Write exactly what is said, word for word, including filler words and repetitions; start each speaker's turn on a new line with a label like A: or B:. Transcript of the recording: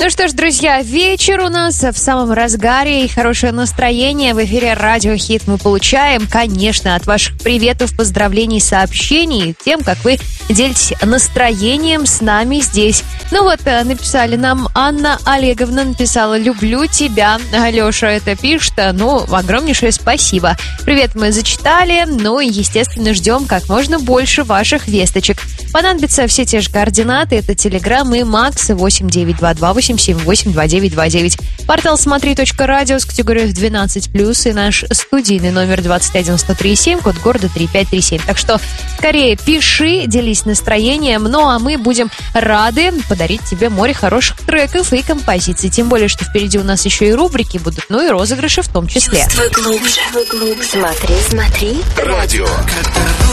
A: Ну что ж, друзья, вечер у нас в самом разгаре и хорошее настроение. В эфире Радио Хит мы получаем, конечно, от ваших приветов, поздравлений, сообщений, тем, как вы делитесь настроением с нами здесь. Ну вот, написали нам, Анна Олеговна написала: люблю тебя. Алеша это пишет, ну, огромнейшее спасибо. Привет мы зачитали, ну и, естественно, ждем как можно больше ваших весточек. Понадобятся все те же координаты, это Телеграм и Макс восемь девять два два восемь семь восемь два девять два девять. Портал смотри точка радио с категорией двенадцать плюс и наш студийный номер двадцать один сто три семь, код города три пять три семь. Так что скорее пиши, делись настроением, ну а мы будем рады подарить тебе море хороших треков и композиций. Тем более, что впереди у нас еще и рубрики будут, ну и розыгрыши в том числе.
B: Чувствуй глубже, глубже. Смотри, смотри.
C: Радио.